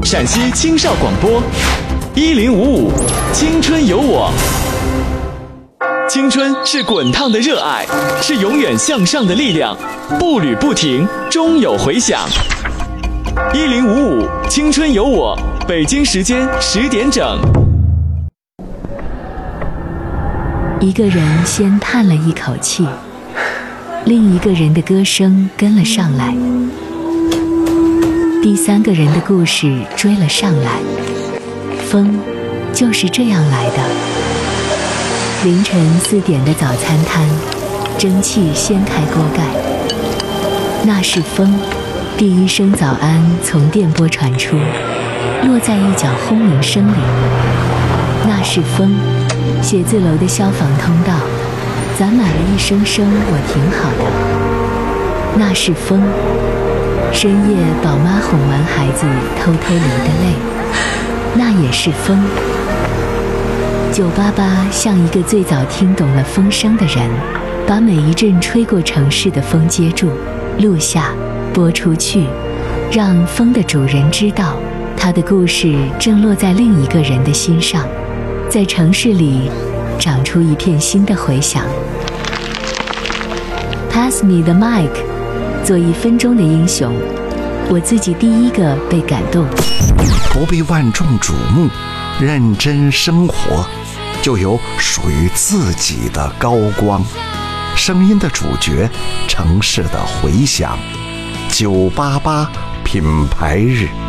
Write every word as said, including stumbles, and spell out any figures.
陕西青少广播一零五五，青春有我。青春是滚烫的热爱，是永远向上的力量，步履不停，终有回响。一零五五，青春有我，北京时间十点整。 一个人先叹了一口气，另一个人的歌声跟了上来，第三个人的故事追了上来。风就是这样来的。凌晨四点的早餐摊，蒸汽掀开锅盖，那是风。第一声早安从电波传出，落在一角轰鸣声里，那是风。写字楼的消防通道攒满了一声声我挺好的，那是风。深夜宝妈哄完孩子偷偷流的泪，那也是风。九八八像一个最早听懂了风声的人，把每一阵吹过城市的风接住，录下，播出去，让风的主人知道，他的故事正落在另一个人的心上，在城市里长出一片新的回响。 Pass me the mic， 做一分钟的英雄，我自己第一个被感动。 不被万众瞩目，认真生活，就有属于自己的高光。声音的主角，城市的回响。九八八品牌日。